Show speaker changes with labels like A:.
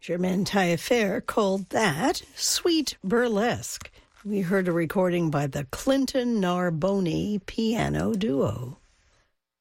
A: Germaine Taillefer called that sweet burlesque. We heard a recording by the Clinton Narboni piano duo.